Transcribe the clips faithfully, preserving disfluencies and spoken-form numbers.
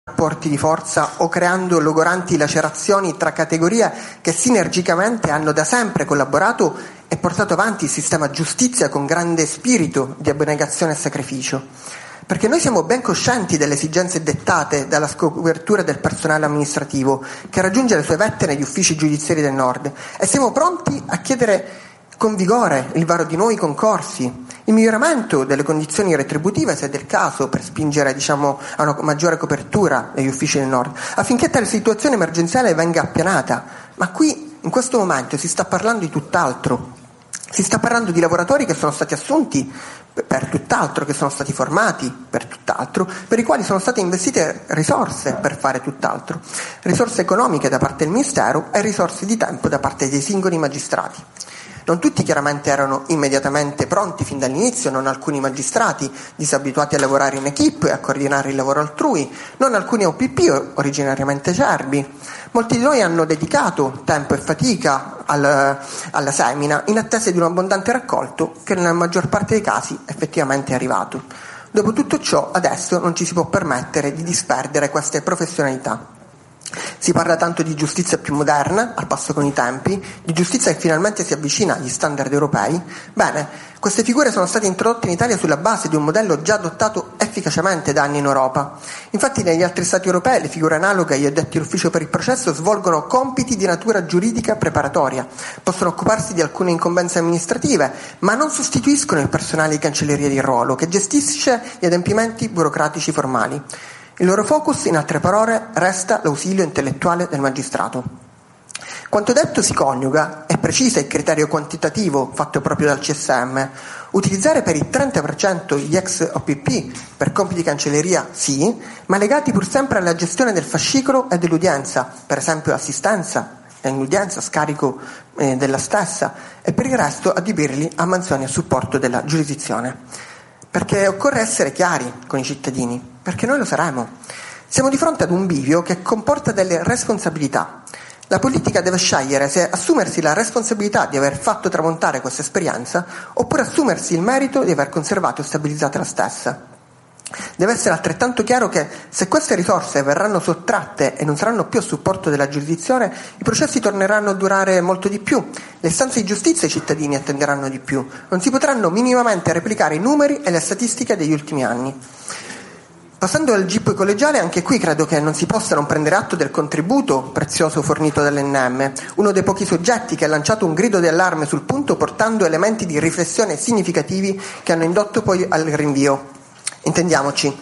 rapporti di forza o creando logoranti lacerazioni tra categorie che sinergicamente hanno da sempre collaborato e portato avanti il sistema giustizia con grande spirito di abnegazione e sacrificio. Perché noi siamo ben coscienti delle esigenze dettate dalla scopertura del personale amministrativo che raggiunge le sue vette negli uffici giudiziari del Nord e siamo pronti a chiedere con vigore il varo di nuovi concorsi, il miglioramento delle condizioni retributive se del caso per spingere diciamo, a una maggiore copertura degli uffici del Nord, affinché tale situazione emergenziale venga appianata. Ma qui in questo momento si sta parlando di tutt'altro, si sta parlando di lavoratori che sono stati assunti per tutt'altro, che sono stati formati per tutt'altro, per i quali sono state investite risorse per fare tutt'altro, risorse economiche da parte del Ministero e risorse di tempo da parte dei singoli magistrati. Non tutti chiaramente erano immediatamente pronti fin dall'inizio, non alcuni magistrati disabituati a lavorare in equipe e a coordinare il lavoro altrui, non alcuni O P P originariamente cerbi. Molti di noi hanno dedicato tempo e fatica al, alla semina in attesa di un abbondante raccolto che nella maggior parte dei casi effettivamente è arrivato. Dopo tutto ciò adesso non ci si può permettere di disperdere queste professionalità. Si parla tanto di giustizia più moderna, al passo con i tempi, di giustizia che finalmente si avvicina agli standard europei. Bene, queste figure sono state introdotte in Italia sulla base di un modello già adottato efficacemente da anni in Europa. Infatti negli altri Stati europei le figure analoghe agli addetti all'ufficio per il processo svolgono compiti di natura giuridica preparatoria, possono occuparsi di alcune incombenze amministrative, ma non sostituiscono il personale di cancelleria di ruolo che gestisce gli adempimenti burocratici formali. Il loro focus, in altre parole, resta l'ausilio intellettuale del magistrato. Quanto detto si coniuga e precisa il criterio quantitativo fatto proprio dal C S M. Utilizzare per il trenta per cento gli ex O P P per compiti di cancelleria sì, ma legati pur sempre alla gestione del fascicolo e dell'udienza, per esempio assistenza nell'udienza, scarico eh, della stessa, e per il resto adibirli a mansioni a supporto della giurisdizione. Perché occorre essere chiari con i cittadini, perché noi lo saremo. Siamo di fronte ad un bivio che comporta delle responsabilità. La politica deve scegliere se assumersi la responsabilità di aver fatto tramontare questa esperienza oppure assumersi il merito di aver conservato e stabilizzato la stessa. Deve essere altrettanto chiaro che se queste risorse verranno sottratte e non saranno più a supporto della giurisdizione, i processi torneranno a durare molto di più, le istanze di giustizia i cittadini attenderanno di più, non si potranno minimamente replicare i numeri e le statistiche degli ultimi anni. Passando al G I P collegiale, anche qui credo che non si possa non prendere atto del contributo prezioso fornito dall'N M, uno dei pochi soggetti che ha lanciato un grido di allarme sul punto portando elementi di riflessione significativi che hanno indotto poi al rinvio. Intendiamoci,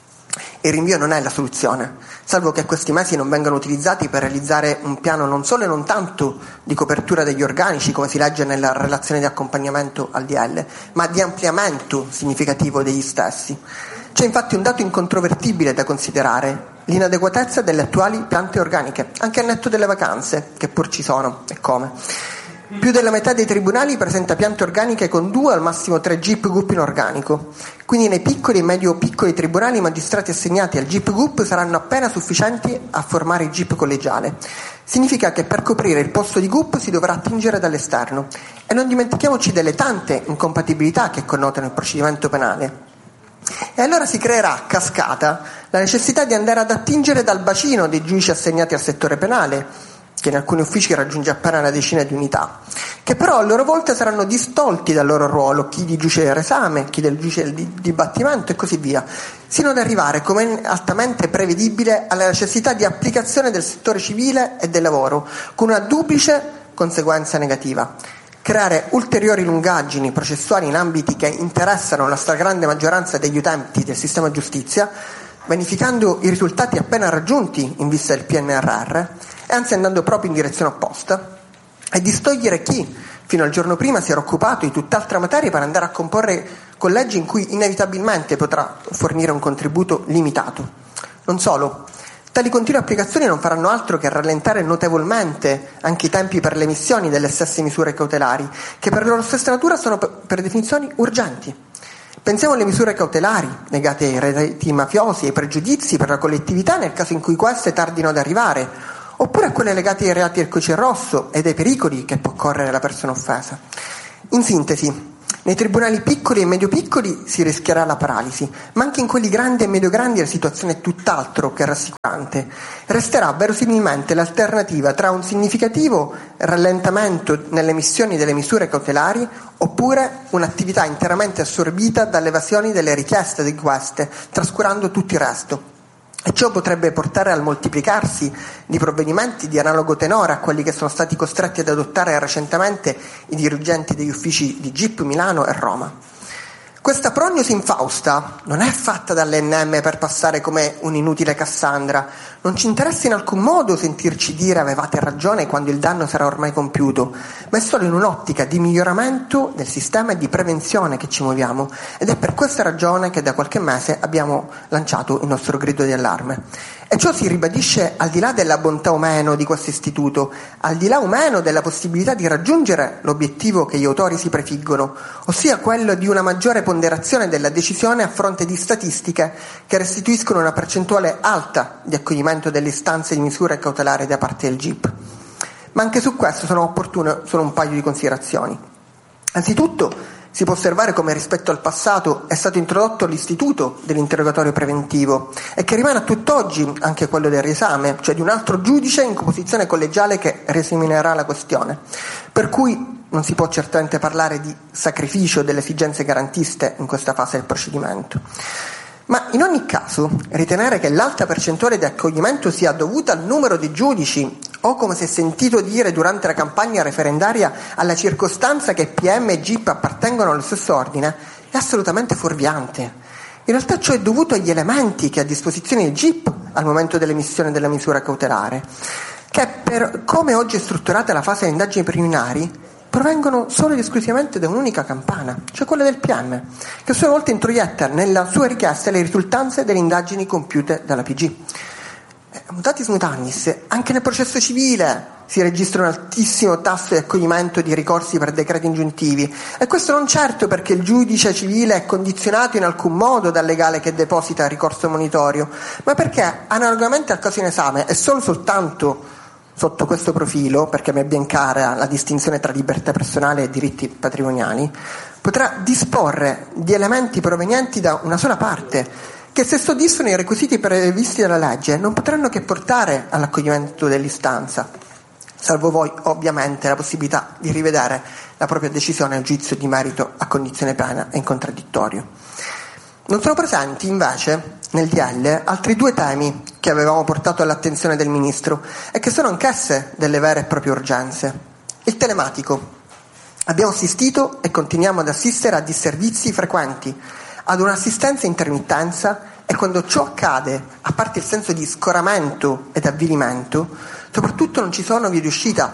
il rinvio non è la soluzione, salvo che questi mesi non vengano utilizzati per realizzare un piano non solo e non tanto di copertura degli organici, come si legge nella relazione di accompagnamento al D L, ma di ampliamento significativo degli stessi. C'è infatti un dato incontrovertibile da considerare, l'inadeguatezza delle attuali piante organiche, anche al netto delle vacanze, che pur ci sono, e come. Più della metà dei tribunali presenta piante organiche con due al massimo tre G I P G U P in organico, quindi nei piccoli e medio-piccoli tribunali i magistrati assegnati al G I P G U P saranno appena sufficienti a formare il G I P collegiale. Significa che per coprire il posto di G U P si dovrà attingere dall'esterno e non dimentichiamoci delle tante incompatibilità che connotano il procedimento penale. E allora si creerà a cascata la necessità di andare ad attingere dal bacino dei giudici assegnati al settore penale, che in alcuni uffici raggiunge appena una decina di unità, che però a loro volta saranno distolti dal loro ruolo, chi di giudice del resame, chi del giudice del dibattimento e così via, sino ad arrivare, come altamente prevedibile, alla necessità di applicazione del settore civile e del lavoro, con una duplice conseguenza negativa: creare ulteriori lungaggini processuali in ambiti che interessano la stragrande maggioranza degli utenti del sistema giustizia, vanificando i risultati appena raggiunti in vista del P N R R, e anzi andando proprio in direzione opposta, e distogliere chi fino al giorno prima si era occupato di tutt'altra materia per andare a comporre collegi in cui inevitabilmente potrà fornire un contributo limitato. Non solo, tali continue applicazioni non faranno altro che rallentare notevolmente anche i tempi per le emissioni delle stesse misure cautelari, che per loro stessa natura sono per definizione urgenti. Pensiamo alle misure cautelari legate ai reati mafiosi e ai pregiudizi per la collettività nel caso in cui queste tardino ad arrivare, oppure a quelle legate ai reati del codice rosso e ai pericoli che può correre la persona offesa. In sintesi, Nei tribunali piccoli e medio-piccoli si rischierà la paralisi, ma anche in quelli grandi e medio-grandi la situazione è tutt'altro che rassicurante. Resterà verosimilmente l'alternativa tra un significativo rallentamento nelle emissioni delle misure cautelari oppure un'attività interamente assorbita dalle evasioni delle richieste di queste, trascurando tutto il resto. E ciò potrebbe portare al moltiplicarsi di provvedimenti di analogo tenore a quelli che sono stati costretti ad adottare recentemente i dirigenti degli uffici di G I P Milano e Roma. Questa prognosi infausta non è fatta dall'E N M per passare come un'inutile Cassandra. Non ci interessa in alcun modo sentirci dire avevate ragione quando il danno sarà ormai compiuto, ma è solo in un'ottica di miglioramento del sistema e di prevenzione che ci muoviamo, ed è per questa ragione che da qualche mese abbiamo lanciato il nostro grido di allarme. E ciò si ribadisce al di là della bontà o meno di questo istituto, al di là o meno della possibilità di raggiungere l'obiettivo che gli autori si prefiggono, ossia quello di una maggiore ponderazione della decisione a fronte di statistiche che restituiscono una percentuale alta di accoglimento delle istanze di misure cautelari da parte del G I P. Ma anche su questo sono opportune solo un paio di considerazioni. Anzitutto, si può osservare come rispetto al passato è stato introdotto l'istituto dell'interrogatorio preventivo e che rimane a tutt'oggi anche quello del riesame, cioè di un altro giudice in composizione collegiale che riesaminerà la questione. Per cui non si può certamente parlare di sacrificio delle esigenze garantiste in questa fase del procedimento. Ma in ogni caso, ritenere che l'alta percentuale di accoglimento sia dovuta al numero di giudici o, come si è sentito dire durante la campagna referendaria, alla circostanza che P M e G I P appartengono allo stesso ordine, è assolutamente fuorviante. In realtà ciò è dovuto agli elementi che ha a disposizione il G I P al momento dell'emissione della misura cautelare, che per come oggi è strutturata la fase delle indagini preliminari provengono solo ed esclusivamente da un'unica campana, cioè quella del P M, che a sua volta introietta nella sua richiesta le risultanze delle indagini compiute dalla P G. Mutatis mutandis, anche nel processo civile si registra un altissimo tasso di accoglimento di ricorsi per decreti ingiuntivi, e questo non certo perché il giudice civile è condizionato in alcun modo dal legale che deposita il ricorso monitorio, ma perché analogamente al caso in esame è solo soltanto sotto questo profilo, perché mi è ben cara la distinzione tra libertà personale e diritti patrimoniali, potrà disporre di elementi provenienti da una sola parte che, se soddisfano i requisiti previsti dalla legge, non potranno che portare all'accoglimento dell'istanza, salvo voi ovviamente la possibilità di rivedere la propria decisione al giudizio di merito a condizione piena e in contraddittorio. Non sono presenti invece nel D L altri due temi che avevamo portato all'attenzione del Ministro e che sono anch'esse delle vere e proprie urgenze. Il telematico. Abbiamo assistito e continuiamo ad assistere a disservizi frequenti, ad un'assistenza intermittenza, e quando ciò accade, a parte il senso di scoramento ed avvilimento, soprattutto non ci sono vie di uscita,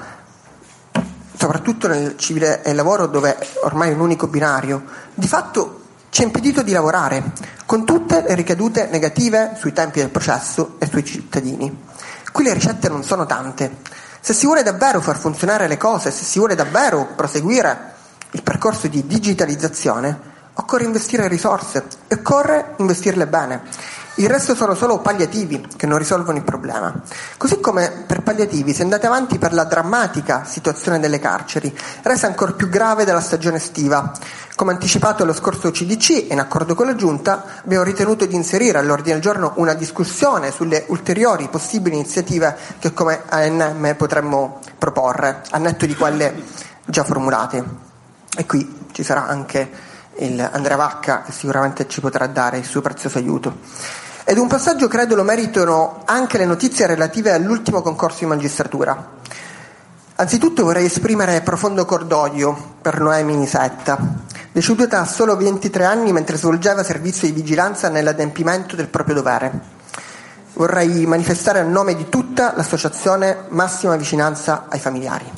soprattutto nel civile e lavoro, dove ormai è un unico binario. Di fatto ci è impedito di lavorare, con tutte le ricadute negative sui tempi del processo e sui cittadini. Qui le ricette non sono tante. Se si vuole davvero far funzionare le cose, se si vuole davvero proseguire il percorso di digitalizzazione, occorre investire risorse e occorre investirle bene. Il resto sono solo palliativi che non risolvono il problema. Così come per palliativi si è andati avanti per la drammatica situazione delle carceri, resa ancora più grave dalla stagione estiva. Come anticipato lo scorso C D C, in accordo con la Giunta, abbiamo ritenuto di inserire all'ordine del giorno una discussione sulle ulteriori possibili iniziative che come A N M potremmo proporre, a netto di quelle già formulate. E qui ci sarà anche il Andrea Vacca, che sicuramente ci potrà dare il suo prezioso aiuto. Ed un passaggio credo lo meritano anche le notizie relative all'ultimo concorso di magistratura. Anzitutto vorrei esprimere profondo cordoglio per Noemi Nisetta, deceduta a solo ventitré anni mentre svolgeva servizio di vigilanza nell'adempimento del proprio dovere. Vorrei manifestare a nome di tutta l'associazione massima vicinanza ai familiari.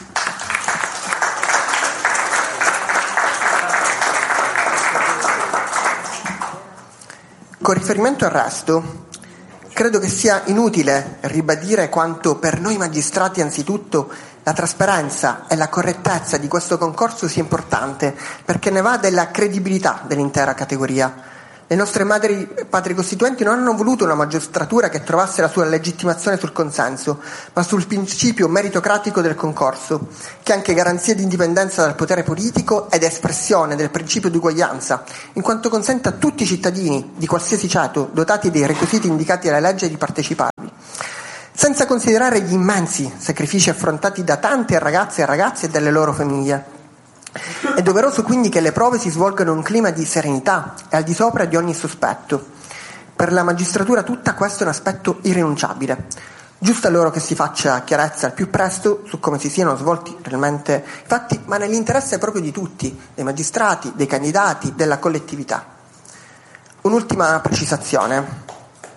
Con riferimento al resto, credo che sia inutile ribadire quanto per noi magistrati anzitutto la trasparenza e la correttezza di questo concorso sia importante, perché ne va della credibilità dell'intera categoria. Le nostre madri padri costituenti non hanno voluto una magistratura che trovasse la sua legittimazione sul consenso, ma sul principio meritocratico del concorso, che è anche garanzia di indipendenza dal potere politico ed espressione del principio di uguaglianza, in quanto consente a tutti i cittadini di qualsiasi ceto, dotati dei requisiti indicati dalla legge, di parteciparvi. Senza considerare gli immensi sacrifici affrontati da tante ragazze e ragazzi e dalle loro famiglie. È doveroso quindi che le prove si svolgano in un clima di serenità e al di sopra di ogni sospetto. Per la magistratura tutta questo è un aspetto irrinunciabile. Giusto allora che si faccia chiarezza al più presto su come si siano svolti realmente i fatti, ma nell'interesse proprio di tutti, dei magistrati, dei candidati, della collettività. Un'ultima precisazione.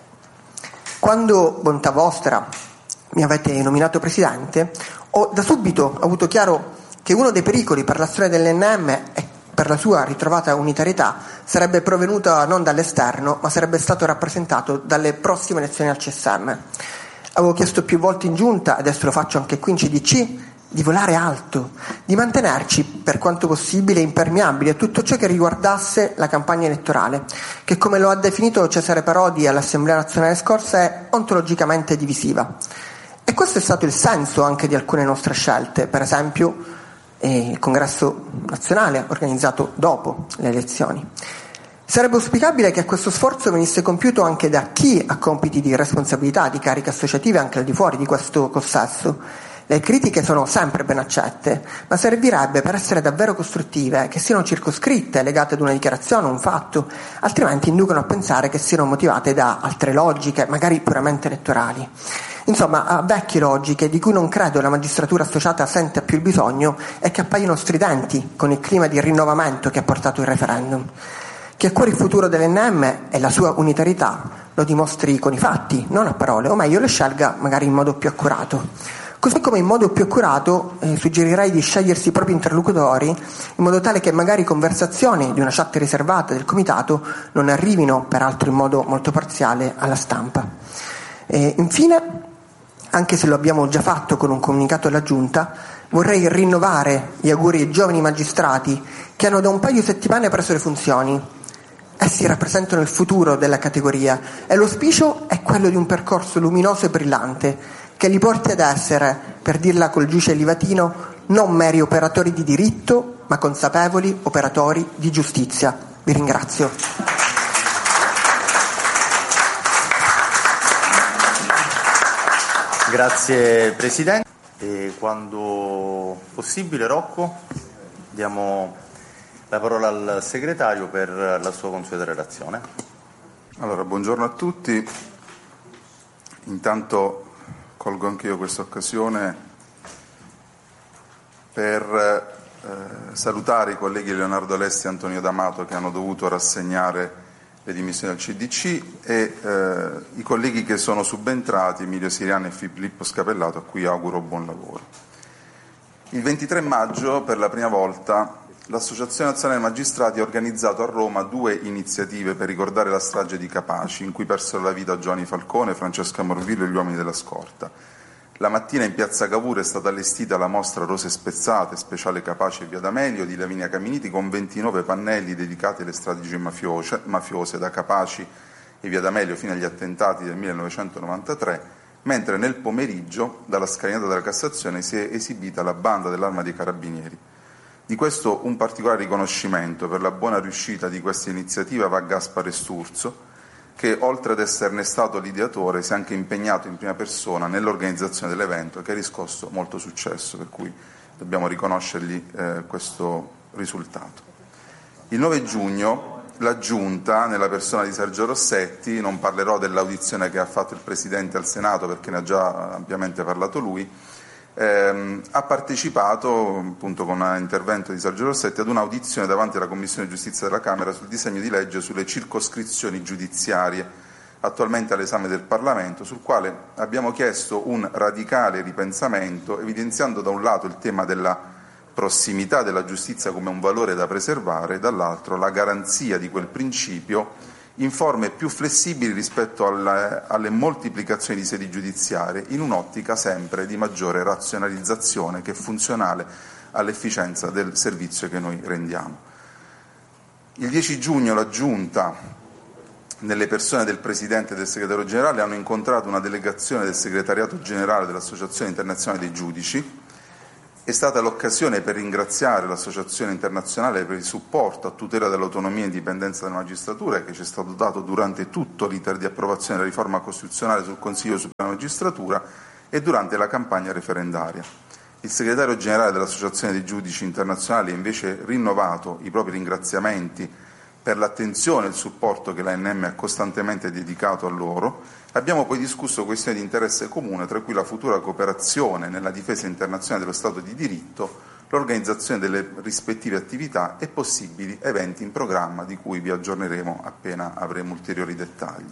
Quando, bontà vostra, mi avete nominato presidente, ho da subito avuto chiaro che uno dei pericoli per l'azione dell'N M e per la sua ritrovata unitarietà sarebbe provenuto non dall'esterno, ma sarebbe stato rappresentato dalle prossime elezioni al C S M. Avevo chiesto più volte in giunta, adesso lo faccio anche qui in C D C, di volare alto, di mantenerci per quanto possibile impermeabili a tutto ciò che riguardasse la campagna elettorale, che come lo ha definito Cesare Parodi all'Assemblea nazionale scorsa è ontologicamente divisiva. E questo è stato il senso anche di alcune nostre scelte, per esempio e il congresso nazionale organizzato dopo le elezioni. Sarebbe auspicabile che questo sforzo venisse compiuto anche da chi ha compiti di responsabilità, di cariche associative anche al di fuori di questo consesso. Le critiche sono sempre ben accette, ma servirebbe, per essere davvero costruttive, che siano circoscritte, legate ad una dichiarazione, un fatto, altrimenti inducono a pensare che siano motivate da altre logiche, magari puramente elettorali. Insomma, a vecchie logiche di cui non credo la magistratura associata senta più il bisogno e che appaiono stridenti con il clima di rinnovamento che ha portato il referendum. Che a cuore il futuro dell'N M e la sua unitarietà lo dimostri con i fatti, non a parole, o meglio le scelga magari in modo più accurato. Così come in modo più accurato eh, suggerirei di scegliersi i propri interlocutori in modo tale che magari conversazioni di una chat riservata del comitato non arrivino, peraltro in modo molto parziale, alla stampa. E infine, anche se lo abbiamo già fatto con un comunicato alla Giunta, vorrei rinnovare gli auguri ai giovani magistrati che hanno da un paio di settimane preso le funzioni. Essi rappresentano il futuro della categoria e l'auspicio è quello di un percorso luminoso e brillante che li porti ad essere, per dirla col giudice Livatino, non meri operatori di diritto, ma consapevoli operatori di giustizia. Vi ringrazio. Grazie Presidente. E quando possibile, Rocco, diamo la parola al Segretario per la sua consueta relazione. Allora, buongiorno a tutti. Intanto colgo anche io questa occasione per eh, salutare i colleghi Leonardo Lesti e Antonio D'Amato che hanno dovuto rassegnare le dimissioni del C D C e eh, i colleghi che sono subentrati, Emilio Siriani e Filippo Scapellato, a cui auguro buon lavoro. Il ventitré maggio, per la prima volta, l'Associazione Nazionale Magistrati ha organizzato a Roma due iniziative per ricordare la strage di Capaci, in cui persero la vita Giovanni Falcone, Francesca Morvillo e gli uomini della scorta. La mattina in piazza Cavour è stata allestita la mostra Rose Spezzate, speciale Capaci e Via D'Amelio di Lavinia Caminiti, con ventinove pannelli dedicati alle stragi mafiose, mafiose da Capaci e Via D'Amelio fino agli attentati del millenovecentonovantatré, mentre nel pomeriggio, dalla scalinata della Cassazione, si è esibita la banda dell'Arma dei Carabinieri. Di questo un particolare riconoscimento per la buona riuscita di questa iniziativa va a Gaspare Sturzo, che oltre ad esserne stato l'ideatore si è anche impegnato in prima persona nell'organizzazione dell'evento, che ha riscosso molto successo, per cui dobbiamo riconoscergli eh, questo risultato. Il nove giugno la Giunta, nella persona di Sergio Rossetti, non parlerò dell'audizione che ha fatto il Presidente al Senato perché ne ha già ampiamente parlato lui, ehm, ha partecipato, appunto con l'intervento di Sergio Rossetti, ad un'audizione davanti alla Commissione Giustizia della Camera sul disegno di legge sulle circoscrizioni giudiziarie attualmente all'esame del Parlamento, sul quale abbiamo chiesto un radicale ripensamento, evidenziando da un lato il tema della prossimità della giustizia come un valore da preservare e dall'altro la garanzia di quel principio in forme più flessibili rispetto alle, alle moltiplicazioni di sedi giudiziarie, in un'ottica sempre di maggiore razionalizzazione che è funzionale all'efficienza del servizio che noi rendiamo. Il dieci giugno la Giunta nelle persone del Presidente e del Segretario Generale, hanno incontrato una delegazione del Segretariato Generale dell'Associazione Internazionale dei Giudici. È stata l'occasione per ringraziare l'Associazione Internazionale per il supporto a tutela dell'autonomia e indipendenza della magistratura che ci è stato dato durante tutto l'iter di approvazione della riforma costituzionale sul Consiglio Superiore della Magistratura e durante la campagna referendaria. Il Segretario Generale dell'Associazione dei Giudici Internazionali ha invece rinnovato i propri ringraziamenti per l'attenzione e il supporto che l'A N M ha costantemente dedicato a loro. Abbiamo poi discusso questioni di interesse comune, tra cui la futura cooperazione nella difesa internazionale dello Stato di diritto, l'organizzazione delle rispettive attività e possibili eventi in programma di cui vi aggiorneremo appena avremo ulteriori dettagli.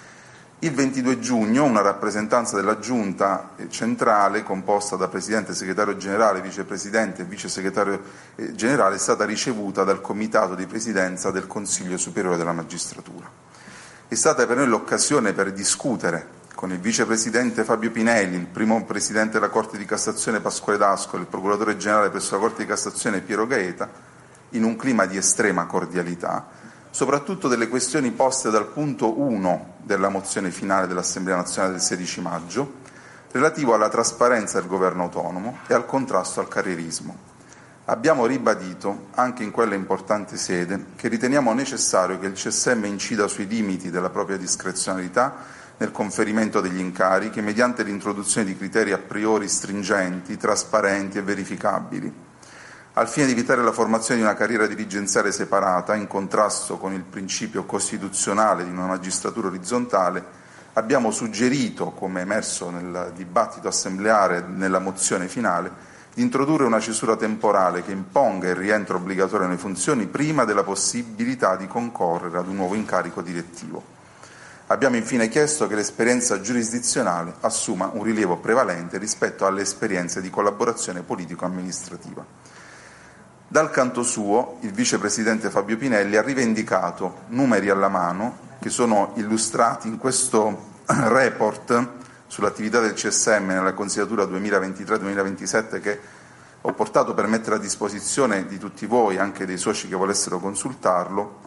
Il ventidue giugno una rappresentanza della Giunta centrale, composta da Presidente, Segretario Generale, Vicepresidente e Vice Segretario Generale, è stata ricevuta dal Comitato di Presidenza del Consiglio Superiore della Magistratura. È stata per noi l'occasione per discutere con il Vicepresidente Fabio Pinelli, il primo Presidente della Corte di Cassazione Pasquale D'Ascoli, il Procuratore Generale presso la Corte di Cassazione Piero Gaeta, in un clima di estrema cordialità, soprattutto delle questioni poste dal punto uno della mozione finale dell'Assemblea Nazionale del sedici maggio, relativo alla trasparenza del governo autonomo e al contrasto al carrierismo. Abbiamo ribadito, anche in quella importante sede, che riteniamo necessario che il C S M incida sui limiti della propria discrezionalità nel conferimento degli incarichi mediante l'introduzione di criteri a priori stringenti, trasparenti e verificabili. Al fine di evitare la formazione di una carriera dirigenziale separata, in contrasto con il principio costituzionale di una magistratura orizzontale, abbiamo suggerito, come emerso nel dibattito assembleare nella mozione finale, di introdurre una cesura temporale che imponga il rientro obbligatorio nelle funzioni prima della possibilità di concorrere ad un nuovo incarico direttivo. Abbiamo infine chiesto che l'esperienza giurisdizionale assuma un rilievo prevalente rispetto alle esperienze di collaborazione politico-amministrativa. Dal canto suo, il Vicepresidente Fabio Pinelli ha rivendicato, numeri alla mano, che sono illustrati in questo report sull'attività del C S M nella consigliatura duemilaventitré duemilaventisette che ho portato per mettere a disposizione di tutti voi, anche dei soci che volessero consultarlo.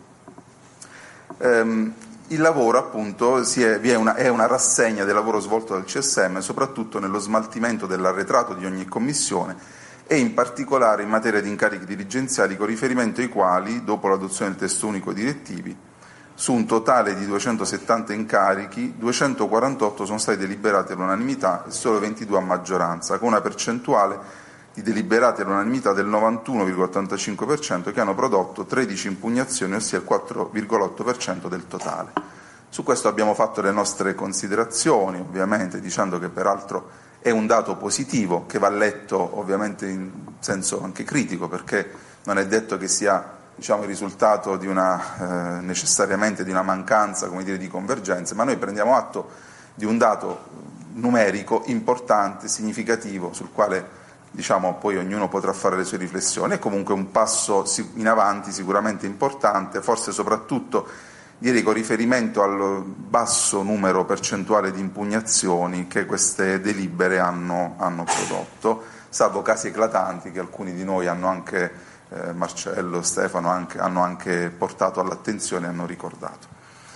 Ehm, il lavoro appunto si è, vi è, una, è una rassegna del lavoro svolto dal C S M, soprattutto nello smaltimento dell'arretrato di ogni commissione e in particolare in materia di incarichi dirigenziali, con riferimento ai quali, dopo l'adozione del testo unico direttivi, su un totale di duecentosettanta incarichi, duecentoquarantotto sono stati deliberati all'unanimità e solo ventidue a maggioranza, con una percentuale di deliberati all'unanimità del novantuno virgola ottantacinque per cento che hanno prodotto tredici impugnazioni, ossia il quattro virgola otto per cento del totale. Su questo abbiamo fatto le nostre considerazioni, ovviamente dicendo che peraltro è un dato positivo che va letto ovviamente in senso anche critico, perché non è detto che sia, diciamo, il risultato di una, eh, necessariamente di una mancanza, come dire, di convergenze, ma noi prendiamo atto di un dato numerico importante, significativo, sul quale, diciamo, poi ognuno potrà fare le sue riflessioni. È comunque un passo in avanti sicuramente importante, forse soprattutto direi con riferimento al basso numero percentuale di impugnazioni che queste delibere hanno, hanno prodotto, salvo casi eclatanti che alcuni di noi hanno anche, eh, Marcello, Stefano, anche, hanno anche portato all'attenzione e hanno ricordato.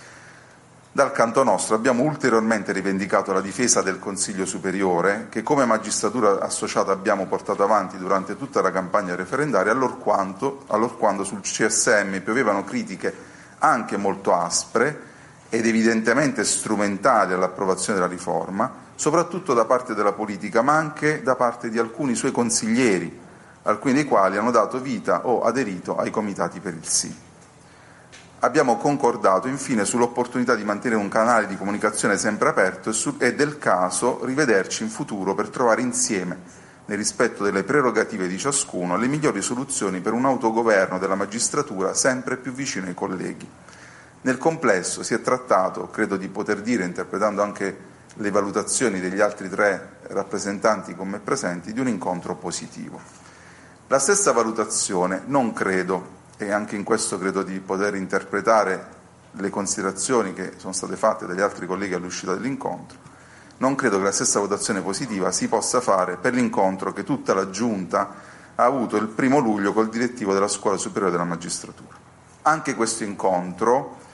Dal canto nostro abbiamo ulteriormente rivendicato la difesa del Consiglio Superiore, che come magistratura associata abbiamo portato avanti durante tutta la campagna referendaria, allorquando, allorquando sul C S M piovevano critiche anche molto aspre ed evidentemente strumentali all'approvazione della riforma, soprattutto da parte della politica, ma anche da parte di alcuni suoi consiglieri, alcuni dei quali hanno dato vita o aderito ai comitati per il sì. Abbiamo concordato infine sull'opportunità di mantenere un canale di comunicazione sempre aperto e, su, e del caso rivederci in futuro per trovare insieme, nel rispetto delle prerogative di ciascuno, le migliori soluzioni per un autogoverno della magistratura sempre più vicino ai colleghi. Nel complesso si è trattato, credo di poter dire, interpretando anche le valutazioni degli altri tre rappresentanti con me presenti, di un incontro positivo. La stessa valutazione non credo, e anche in questo credo di poter interpretare le considerazioni che sono state fatte dagli altri colleghi all'uscita dell'incontro, non credo che la stessa votazione positiva si possa fare per l'incontro che tutta la Giunta ha avuto il primo luglio col direttivo della Scuola Superiore della Magistratura. Anche questo incontro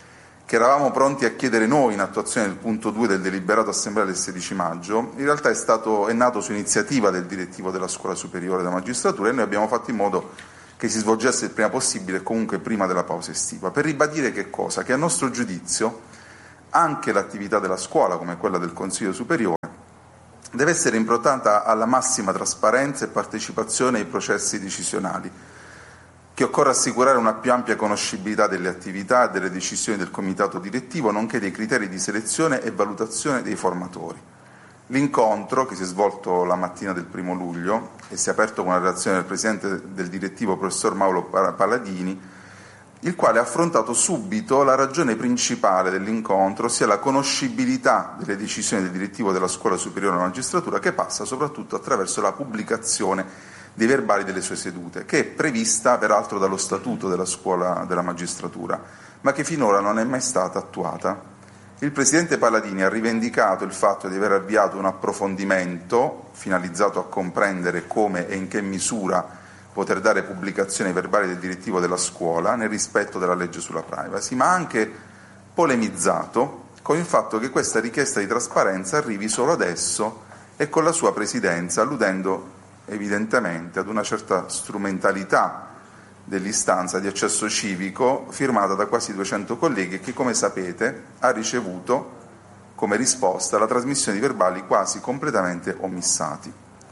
che eravamo pronti a chiedere noi in attuazione del punto due del deliberato Assemblea del sedici maggio, in realtà è, stato, è nato su iniziativa del direttivo della Scuola Superiore della Magistratura, e noi abbiamo fatto in modo che si svolgesse il prima possibile e comunque prima della pausa estiva, per ribadire che cosa? Che a nostro giudizio anche l'attività della scuola, come quella del Consiglio Superiore, deve essere improntata alla massima trasparenza e partecipazione ai processi decisionali, che occorre assicurare una più ampia conoscibilità delle attività e delle decisioni del comitato direttivo, nonché dei criteri di selezione e valutazione dei formatori. L'incontro, che si è svolto la mattina del primo luglio e si è aperto con la relazione del Presidente del direttivo, professor Mauro Palladini, il quale ha affrontato subito la ragione principale dell'incontro, ossia la conoscibilità delle decisioni del direttivo della Scuola Superiore della Magistratura, che passa soprattutto attraverso la pubblicazione dei verbali delle sue sedute, che è prevista peraltro dallo Statuto della Scuola della Magistratura, ma che finora non è mai stata attuata. Il Presidente Palladini ha rivendicato il fatto di aver avviato un approfondimento finalizzato a comprendere come e in che misura poter dare pubblicazione ai verbali del direttivo della scuola nel rispetto della legge sulla privacy, ma ha anche polemizzato con il fatto che questa richiesta di trasparenza arrivi solo adesso e con la sua Presidenza, alludendo evidentemente ad una certa strumentalità dell'istanza di accesso civico firmata da quasi duecento colleghi, che, come sapete, ha ricevuto come risposta la trasmissione di verbali quasi completamente omissati.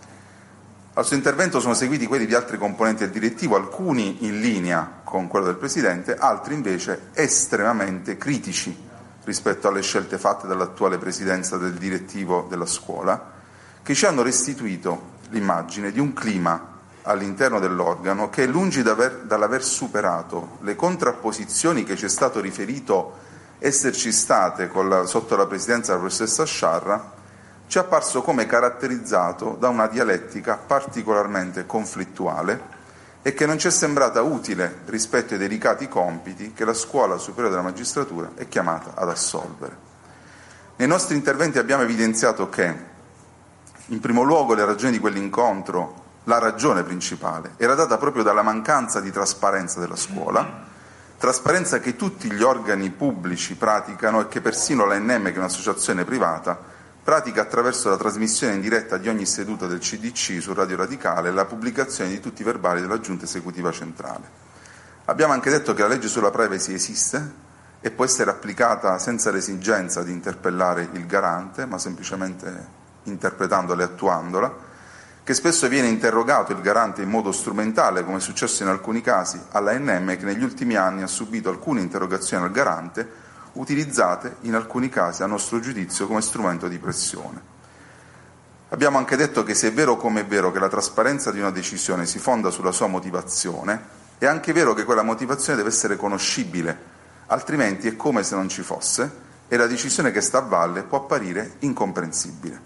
Al suo intervento sono seguiti quelli di altri componenti del direttivo, alcuni in linea con quello del Presidente, altri invece estremamente critici rispetto alle scelte fatte dall'attuale Presidenza del direttivo della scuola, che ci hanno restituito l'immagine di un clima all'interno dell'organo che, lungi dall'aver superato le contrapposizioni che ci è stato riferito esserci state con la, sotto la presidenza della professoressa Sciarra, ci è apparso come caratterizzato da una dialettica particolarmente conflittuale e che non ci è sembrata utile rispetto ai delicati compiti che la Scuola Superiore della Magistratura è chiamata ad assolvere. Nei nostri interventi abbiamo evidenziato che, in primo luogo, le ragioni di quell'incontro, la ragione principale, era data proprio dalla mancanza di trasparenza della scuola, trasparenza che tutti gli organi pubblici praticano e che persino l'A N M, che è un'associazione privata, pratica attraverso la trasmissione in diretta di ogni seduta del C D C su Radio Radicale e la pubblicazione di tutti i verbali della Giunta Esecutiva Centrale. Abbiamo anche detto che la legge sulla privacy esiste e può essere applicata senza l'esigenza di interpellare il garante, ma semplicemente interpretandola e attuandola, che spesso viene interrogato il garante in modo strumentale, come è successo in alcuni casi all'A N M, che negli ultimi anni ha subito alcune interrogazioni al garante, utilizzate in alcuni casi a nostro giudizio come strumento di pressione. Abbiamo anche detto che, se è vero come è vero che la trasparenza di una decisione si fonda sulla sua motivazione, è anche vero che quella motivazione deve essere conoscibile, altrimenti è come se non ci fosse e la decisione che sta a valle può apparire incomprensibile.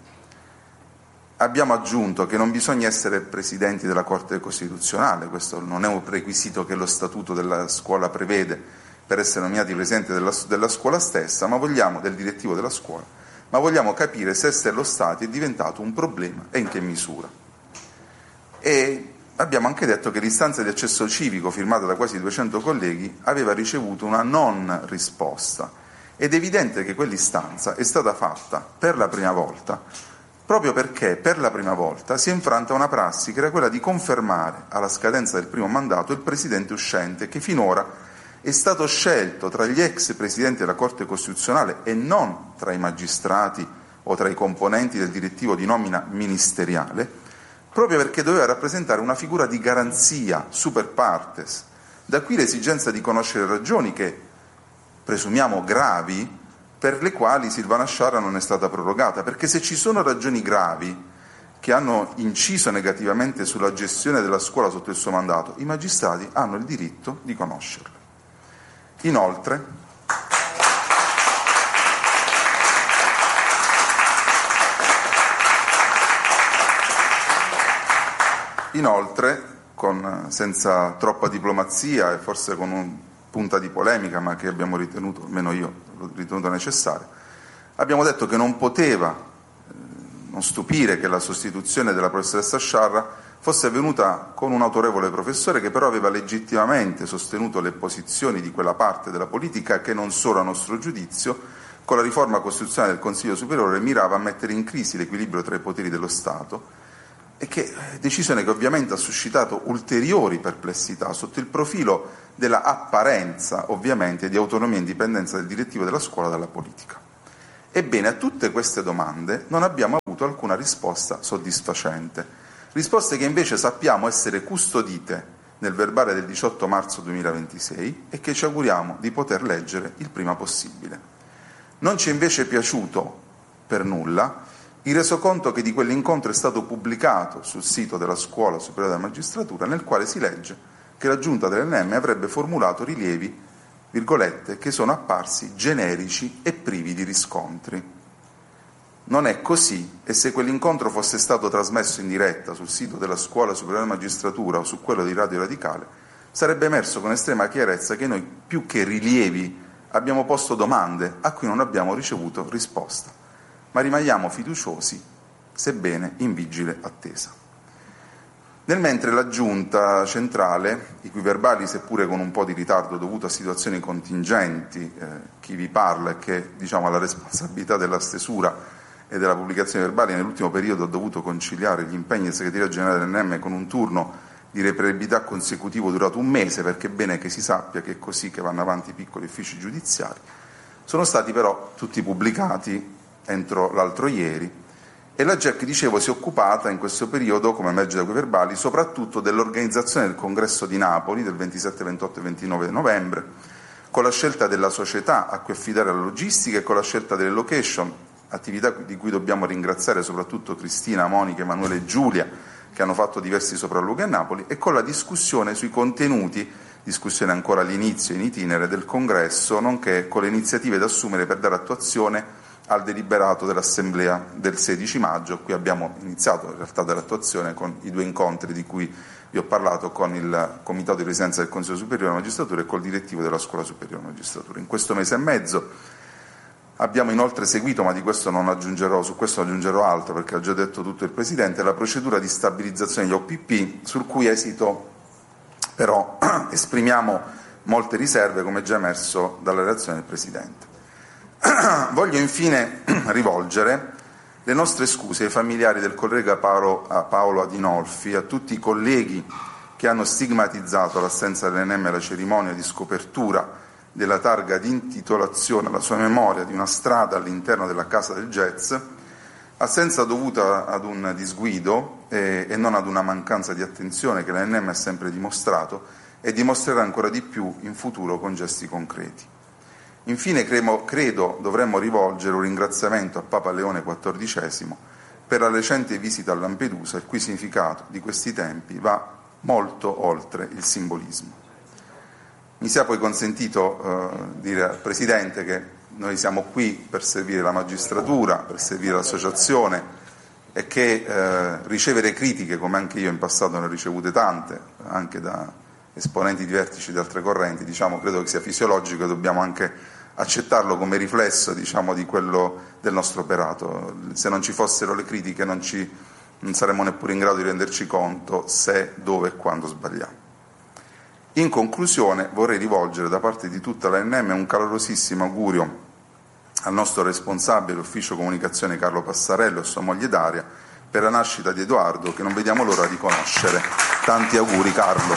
Abbiamo aggiunto che non bisogna essere presidenti della Corte Costituzionale, questo non è un requisito che lo Statuto della scuola prevede per essere nominati presidenti della, della scuola stessa, ma vogliamo, del direttivo della scuola, ma vogliamo capire se lo Stato è diventato un problema e in che misura. E abbiamo anche detto che l'istanza di accesso civico firmata da quasi duecento colleghi aveva ricevuto una non risposta, ed è evidente che quell'istanza è stata fatta per la prima volta proprio perché per la prima volta si è infranta una prassi che era quella di confermare alla scadenza del primo mandato il presidente uscente, che finora è stato scelto tra gli ex presidenti della Corte Costituzionale e non tra i magistrati o tra i componenti del direttivo di nomina ministeriale, proprio perché doveva rappresentare una figura di garanzia super partes. Da qui l'esigenza di conoscere ragioni che presumiamo gravi per le quali Silvana Sciarra non è stata prorogata, perché se ci sono ragioni gravi che hanno inciso negativamente sulla gestione della scuola sotto il suo mandato, i magistrati hanno il diritto di conoscerle. Inoltre, inoltre con, senza troppa diplomazia e forse con un punta di polemica, ma che abbiamo ritenuto, almeno io l'ho ritenuto necessario, abbiamo detto che non poteva eh, non stupire che la sostituzione della professoressa Sciarra fosse avvenuta con un autorevole professore che però aveva legittimamente sostenuto le posizioni di quella parte della politica che non solo a nostro giudizio, con la riforma costituzionale del Consiglio Superiore, mirava a mettere in crisi l'equilibrio tra i poteri dello Stato, e che decisione che ovviamente ha suscitato ulteriori perplessità sotto il profilo della apparenza, ovviamente, di autonomia e indipendenza del direttivo della scuola dalla politica. Ebbene, a tutte queste domande non abbiamo avuto alcuna risposta soddisfacente. Risposte che invece sappiamo essere custodite nel verbale del diciotto marzo duemilaventisei e che ci auguriamo di poter leggere il prima possibile. Non ci è invece piaciuto per nulla il resoconto che di quell'incontro è stato pubblicato sul sito della Scuola Superiore della Magistratura, nel quale si legge che la Giunta dell'N M avrebbe formulato rilievi, virgolette, che sono apparsi generici e privi di riscontri. Non è così, e se quell'incontro fosse stato trasmesso in diretta sul sito della Scuola Superiore della Magistratura o su quello di Radio Radicale, sarebbe emerso con estrema chiarezza che noi, più che rilievi, abbiamo posto domande a cui non abbiamo ricevuto risposta, ma rimaniamo fiduciosi, sebbene in vigile attesa. Nel mentre la Giunta centrale, i cui verbali, seppure con un po' di ritardo dovuto a situazioni contingenti, eh, chi vi parla e che, diciamo, ha la responsabilità della stesura e della pubblicazione verbali, nell'ultimo periodo ha dovuto conciliare gli impegni del segretario generale dell'N M con un turno di reperibilità consecutivo durato un mese, perché è bene che si sappia che è così che vanno avanti i piccoli uffici giudiziari. Sono stati però tutti pubblicati entro l'altro ieri, e la G E C, dicevo, si è occupata in questo periodo, come emerge da quei verbali, soprattutto dell'organizzazione del congresso di Napoli del ventisette, ventotto e ventinove novembre, con la scelta della società a cui affidare la logistica e con la scelta delle location, attività di cui dobbiamo ringraziare soprattutto Cristina, Monica, Emanuele e Giulia, che hanno fatto diversi sopralluoghi a Napoli, e con la discussione sui contenuti, discussione ancora all'inizio in itinere del congresso, nonché con le iniziative da assumere per dare attuazione al deliberato dell'Assemblea del sedici maggio. Qui abbiamo iniziato in realtà dall'attuazione con i due incontri di cui vi ho parlato con il Comitato di Presidenza del Consiglio Superiore della Magistratura e col direttivo della Scuola Superiore della Magistratura. In questo mese e mezzo abbiamo inoltre seguito, ma di questo non aggiungerò, su questo aggiungerò altro perché ha già detto tutto il Presidente, la procedura di stabilizzazione degli O P P, sul cui esito però esprimiamo molte riserve, come già emerso dalla relazione del Presidente. Voglio infine rivolgere le nostre scuse ai familiari del collega Paolo, Paolo Adinolfi, a tutti i colleghi che hanno stigmatizzato l'assenza dell'N M alla cerimonia di scopertura della targa di intitolazione alla sua memoria di una strada all'interno della Casa del Jazz, assenza dovuta ad un disguido e, e non ad una mancanza di attenzione che l'N M ha sempre dimostrato e dimostrerà ancora di più in futuro con gesti concreti. Infine credo, credo dovremmo rivolgere un ringraziamento a Papa Leone quattordicesimo per la recente visita a Lampedusa, il cui significato di questi tempi va molto oltre il simbolismo. Mi sia poi consentito eh, dire al Presidente che noi siamo qui per servire la magistratura, per servire l'associazione, e che eh, ricevere critiche, come anche io in passato ne ho ricevute tante, anche da esponenti di vertici di altre correnti, diciamo, credo che sia fisiologico e dobbiamo anche accettarlo come riflesso, diciamo, di quello del nostro operato. Se non ci fossero le critiche non, ci, non saremmo neppure in grado di renderci conto se, dove e quando sbagliamo. In conclusione vorrei rivolgere da parte di tutta la N M un calorosissimo augurio al nostro responsabile ufficio comunicazione Carlo Passarello e sua moglie Daria per la nascita di Edoardo, che non vediamo l'ora di conoscere. Tanti auguri, Carlo.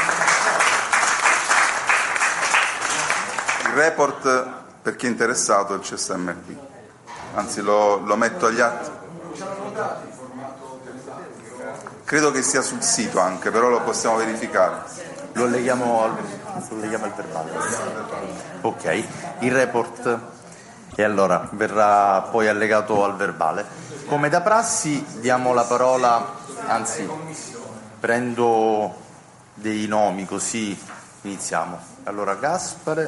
Il report, per chi è interessato, è il C S M qui, anzi lo, lo metto agli atti. Credo che sia sul sito anche, però lo possiamo verificare. Lo leghiamo al, lo leghiamo al verbale. Ok, il report e allora verrà poi allegato al verbale. Come da prassi diamo la parola, anzi prendo dei nomi così iniziamo. Allora Gaspare.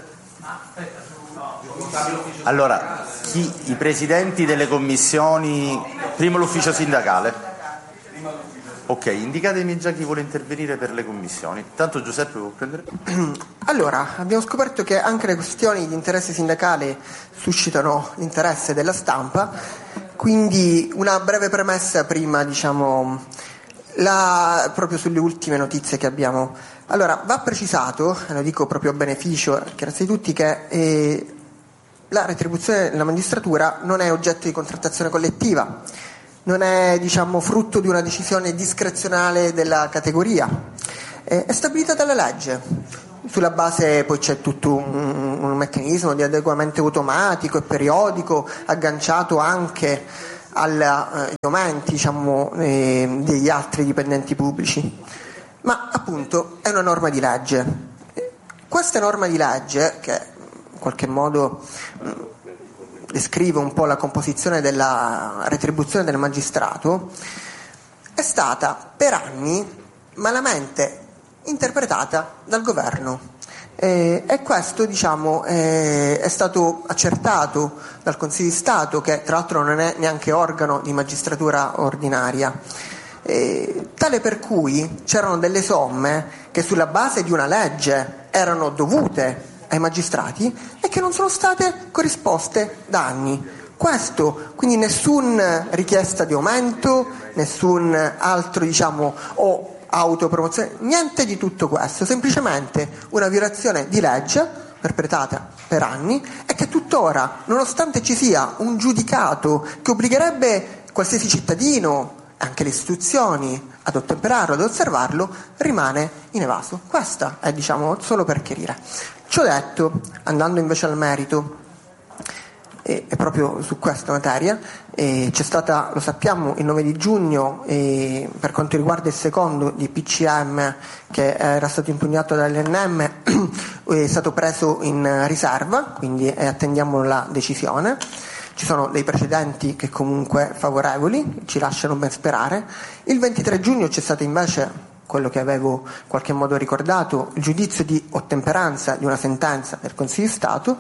Allora, chi, i presidenti delle commissioni, primo l'ufficio sindacale. Ok, indicatemi già chi vuole intervenire per le commissioni. Tanto Giuseppe può prendere. Allora, abbiamo scoperto che anche le questioni di interesse sindacale suscitano l'interesse della stampa, quindi una breve premessa prima, diciamo, la, proprio sulle ultime notizie che abbiamo. Allora, va precisato, lo dico proprio a beneficio, grazie a tutti, che eh, la retribuzione della magistratura non è oggetto di contrattazione collettiva, non è, diciamo, frutto di una decisione discrezionale della categoria, eh, è stabilita dalla legge. Sulla base poi c'è tutto un, un meccanismo di adeguamento automatico e periodico, agganciato anche agli eh, aumenti, diciamo, eh, degli altri dipendenti pubblici. Ma appunto è una norma di legge. Questa norma di legge, che in qualche modo mh, descrive un po' la composizione della retribuzione del magistrato, è stata per anni malamente interpretata dal governo. Eh, e questo, diciamo, eh, è stato accertato dal Consiglio di Stato, che tra l'altro non è neanche organo di magistratura ordinaria. Eh, tale per cui c'erano delle somme che sulla base di una legge erano dovute ai magistrati e che non sono state corrisposte da anni. Questo, quindi nessuna richiesta di aumento, nessun altro, diciamo, o autopromozione, niente di tutto questo, semplicemente una violazione di legge perpetrata per anni e che tuttora, nonostante ci sia un giudicato che obbligherebbe qualsiasi cittadino, anche le istituzioni, ad ottemperarlo, ad osservarlo, rimane inevaso. Questa è, diciamo, solo per chiarire. Ciò detto, andando invece al merito, e, e proprio su questa materia, e c'è stata, lo sappiamo, il nove di giugno, e per quanto riguarda il secondo di P C M che era stato impugnato dall'N M, è stato preso in riserva, quindi attendiamo la decisione. Ci sono dei precedenti che comunque favorevoli, ci lasciano ben sperare. Il ventitré giugno c'è stato invece quello che avevo in qualche modo ricordato, il giudizio di ottemperanza di una sentenza del Consiglio di Stato.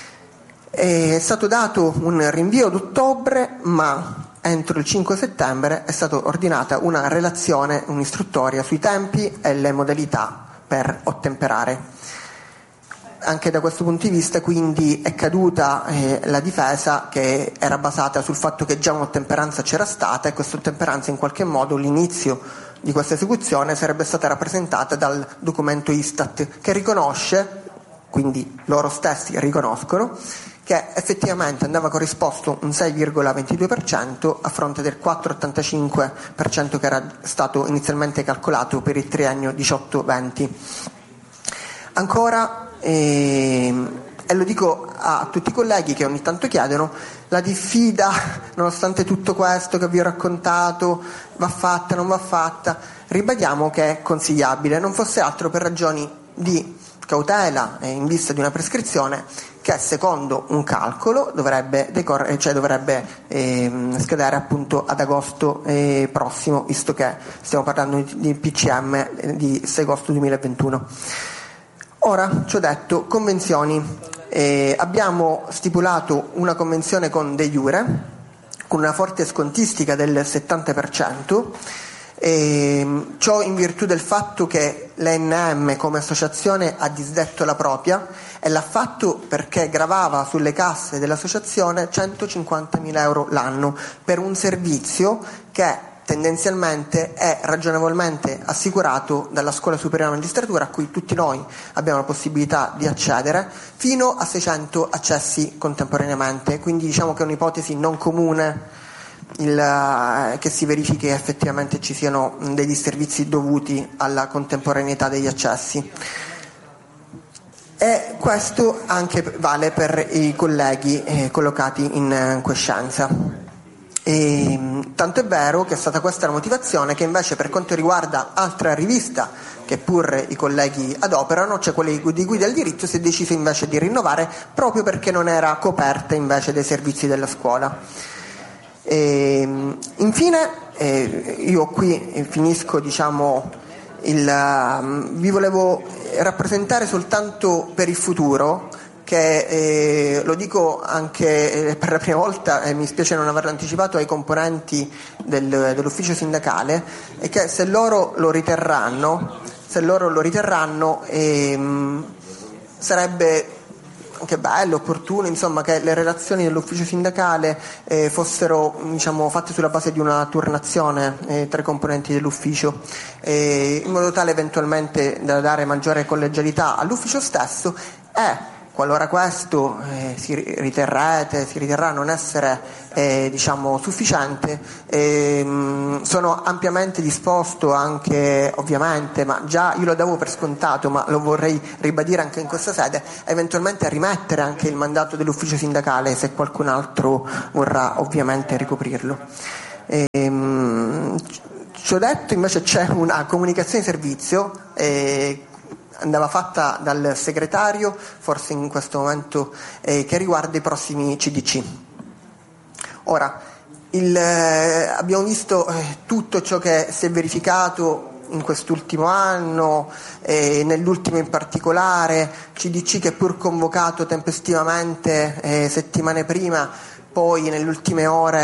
È stato dato un rinvio d'ottobre, ma entro il cinque settembre è stata ordinata una relazione, un'istruttoria sui tempi e le modalità per ottemperare. Anche da questo punto di vista, quindi, è caduta eh, la difesa, che era basata sul fatto che già un'ottemperanza c'era stata, e questa ottemperanza, in qualche modo, l'inizio di questa esecuzione sarebbe stata rappresentata dal documento Istat, che riconosce, quindi loro stessi riconoscono, che effettivamente andava corrisposto un sei virgola ventidue per cento a fronte del quattro virgola ottantacinque per cento che era stato inizialmente calcolato per il triennio diciotto venti. Ancora, ehm, e lo dico a tutti i colleghi che ogni tanto chiedono, la diffida, nonostante tutto questo che vi ho raccontato, va fatta, non va fatta, ribadiamo che è consigliabile, non fosse altro per ragioni di cautela e in vista di una prescrizione che secondo un calcolo dovrebbe, decorre, cioè dovrebbe eh, scadere appunto ad agosto eh, prossimo, visto che stiamo parlando di P C M di sei agosto duemilaventuno. Ora, ciò detto, convenzioni. Eh, abbiamo stipulato una convenzione con De Iure, con una forte scontistica del settanta per cento, e ciò in virtù del fatto che l'N M come associazione ha disdetto la propria e l'ha fatto perché gravava sulle casse dell'associazione centocinquantamila euro l'anno per un servizio che tendenzialmente è ragionevolmente assicurato dalla Scuola Superiore di Magistratura, a cui tutti noi abbiamo la possibilità di accedere, fino a seicento accessi contemporaneamente. Quindi diciamo che è un'ipotesi non comune il, che si verifichi che effettivamente ci siano degli servizi dovuti alla contemporaneità degli accessi. E questo anche vale per i colleghi eh, collocati in quiescenza. E, tanto è vero che è stata questa la motivazione che invece per quanto riguarda altra rivista che pure i colleghi adoperano, cioè quelle di guida al diritto, si è deciso invece di rinnovare proprio perché non era coperta invece dai servizi della scuola. E, infine eh, io qui finisco, diciamo, il, vi volevo rappresentare soltanto per il futuro che eh, lo dico anche eh, per la prima volta, e eh, mi spiace non averlo anticipato ai componenti del, dell'ufficio sindacale, è che se loro lo riterranno, se loro lo riterranno ehm, sarebbe anche bello, opportuno, insomma, che le relazioni dell'ufficio sindacale eh, fossero, diciamo, fatte sulla base di una turnazione eh, tra i componenti dell'ufficio, eh, in modo tale eventualmente da dare maggiore collegialità all'ufficio stesso e, qualora questo eh, si riterrete, si riterrà non essere eh, diciamo, sufficiente, ehm, sono ampiamente disposto anche, ovviamente, ma già io lo davo per scontato, ma lo vorrei ribadire anche in questa sede, eventualmente a rimettere anche il mandato dell'ufficio sindacale se qualcun altro vorrà ovviamente ricoprirlo. Ehm, ciò detto, invece c'è una comunicazione di servizio eh, andava fatta dal segretario, forse in questo momento, eh, che riguarda i prossimi C D C. Ora, il, eh, abbiamo visto eh, tutto ciò che si è verificato in quest'ultimo anno, eh, nell'ultimo in particolare, C D C che pur convocato tempestivamente eh, settimane prima, poi nelle ultime ore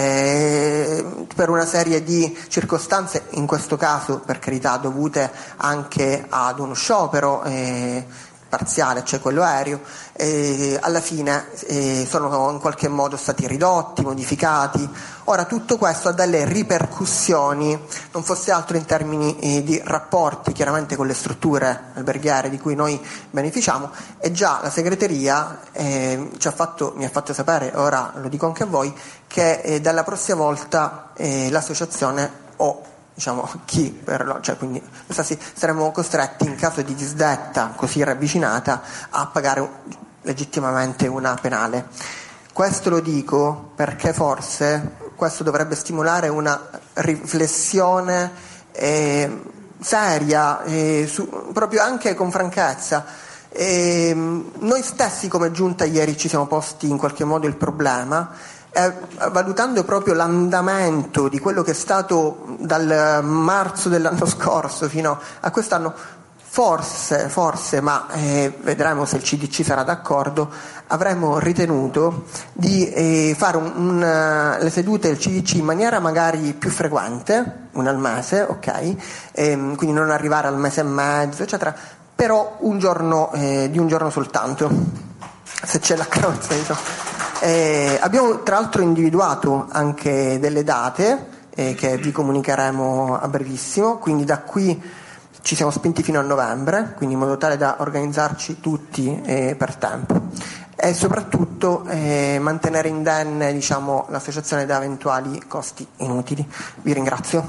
eh, per una serie di circostanze, in questo caso per carità dovute anche ad uno sciopero eh, parziale, cioè quello aereo, eh, alla fine eh, sono in qualche modo stati ridotti, modificati. Ora tutto questo ha delle ripercussioni, non fosse altro in termini eh, di rapporti chiaramente con le strutture alberghiere di cui noi beneficiamo, e già la segreteria eh, ci ha fatto, mi ha fatto sapere, ora lo dico anche a voi, che eh, dalla prossima volta eh, l'associazione o diciamo chi per, cioè quindi sì, saremo costretti in caso di disdetta così ravvicinata a pagare legittimamente una penale. Questo lo dico perché forse questo dovrebbe stimolare una riflessione eh, seria, eh, su, proprio anche con franchezza. Eh, noi stessi come giunta ieri ci siamo posti in qualche modo il problema, eh, valutando proprio l'andamento di quello che è stato dal marzo dell'anno scorso fino a quest'anno. Forse, forse, ma eh, vedremo se il C D C sarà d'accordo, avremmo ritenuto di eh, fare un, un, le sedute del C D C in maniera magari più frequente, una al mese, ok, ehm, quindi non arrivare al mese e mezzo, eccetera, però un giorno, eh, di un giorno soltanto, se c'è la carrozza, diciamo. Eh, abbiamo tra l'altro individuato anche delle date eh, che vi comunicheremo a brevissimo, quindi da qui ci siamo spinti fino a novembre, quindi in modo tale da organizzarci tutti eh, per tempo e soprattutto eh, mantenere indenne, diciamo, l'associazione da eventuali costi inutili. Vi ringrazio.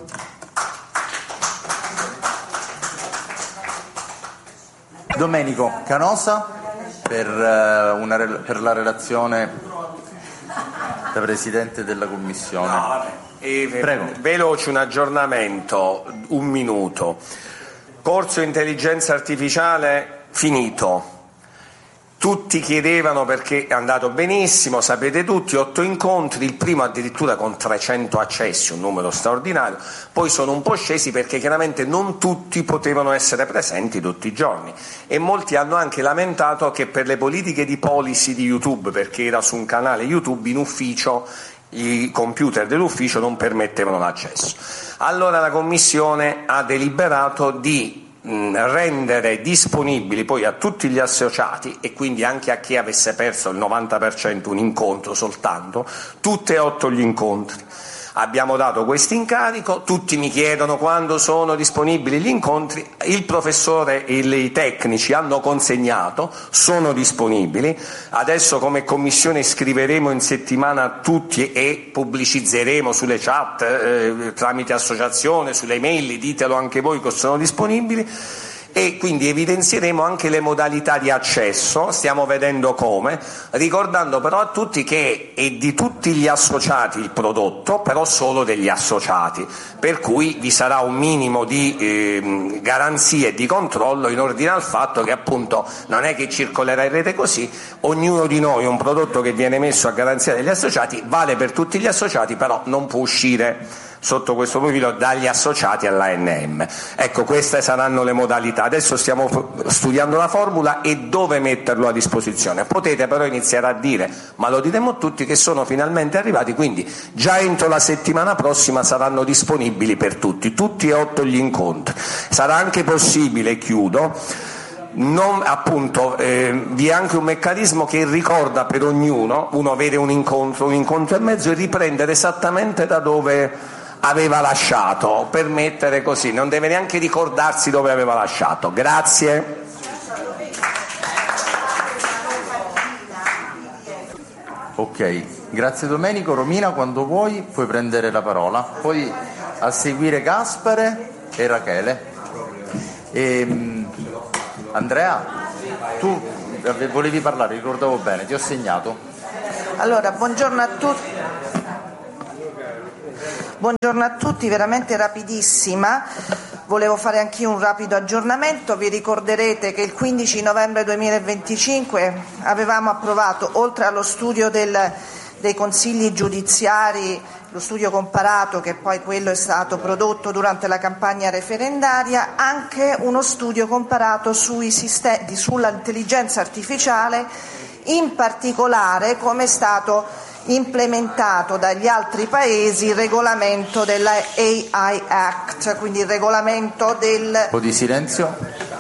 Domenico Canosa per, uh, una, per la relazione da Presidente della Commissione. No, vabbè. E, Prego. Veloce un aggiornamento, un minuto. Corso intelligenza artificiale finito. Tutti chiedevano perché è andato benissimo, sapete tutti, otto incontri, il primo addirittura con trecento accessi, un numero straordinario, poi sono un po' scesi perché chiaramente non tutti potevano essere presenti tutti i giorni e molti hanno anche lamentato che per le politiche di policy di YouTube, perché era su un canale YouTube, in ufficio i computer dell'ufficio non permettevano l'accesso. Allora la Commissione ha deliberato di rendere disponibili poi a tutti gli associati e quindi anche a chi avesse perso il novanta per cento un incontro soltanto, tutte e otto gli incontri. Abbiamo dato questo incarico, tutti mi chiedono quando sono disponibili gli incontri, il professore e i tecnici hanno consegnato, sono disponibili, adesso come commissione scriveremo in settimana a tutti e pubblicizzeremo sulle chat, eh, tramite associazione, sulle mail, ditelo anche voi che sono disponibili. E quindi evidenzieremo anche le modalità di accesso, stiamo vedendo come, ricordando però a tutti che è di tutti gli associati il prodotto, però solo degli associati, per cui vi sarà un minimo di eh, garanzie e di controllo in ordine al fatto che appunto non è che circolerà in rete così, ognuno di noi un prodotto che viene messo a garanzia degli associati vale per tutti gli associati, però non può uscire sotto questo profilo dagli associati all'A N M. Ecco, queste saranno le modalità. Adesso stiamo studiando la formula e dove metterlo a disposizione. Potete però iniziare a dire, ma lo diremo tutti, che sono finalmente arrivati, quindi già entro la settimana prossima saranno disponibili per tutti, tutti e otto gli incontri. Sarà anche possibile, chiudo, non, appunto, eh, vi è anche un meccanismo che ricorda per ognuno, uno vede un incontro, un incontro e mezzo, e riprendere esattamente da dove aveva lasciato, per mettere così, non deve neanche ricordarsi dove aveva lasciato. Grazie. Ok, grazie Domenico. Romina, quando vuoi puoi prendere la parola, poi a seguire Gaspare e Rachele. E, Andrea, tu volevi parlare, ricordavo bene, ti ho segnato. Allora, buongiorno a tutti. Buongiorno a tutti, veramente rapidissima. Volevo fare anch'io un rapido aggiornamento. Vi ricorderete che il quindici novembre duemilaventicinque avevamo approvato, oltre allo studio del, dei consigli giudiziari, lo studio comparato, che poi quello è stato prodotto durante la campagna referendaria, anche uno studio comparato sui sistemi, sull'intelligenza artificiale, in particolare come è stato implementato dagli altri paesi il regolamento della A I Act, quindi il regolamento del, un po' di silenzio.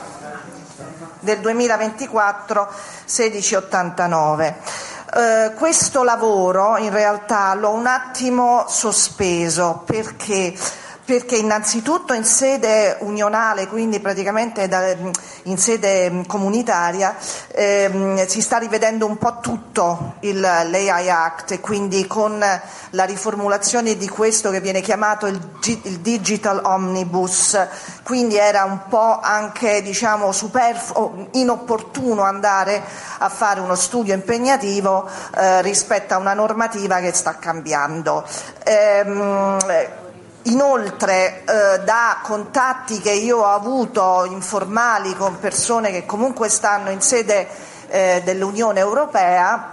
del duemilaventiquattro sedici ottantanove. Uh, questo lavoro in realtà l'ho un attimo sospeso perché perché innanzitutto in sede unionale, quindi praticamente da, in sede comunitaria, ehm, si sta rivedendo un po' tutto il, l'A I Act, e quindi con la riformulazione di questo che viene chiamato il, il Digital Omnibus, quindi era un po' anche, diciamo, superfluo, inopportuno andare a fare uno studio impegnativo eh, rispetto a una normativa che sta cambiando. Ehm, Inoltre, eh, da contatti che io ho avuto informali con persone che comunque stanno in sede eh, dell'Unione Europea,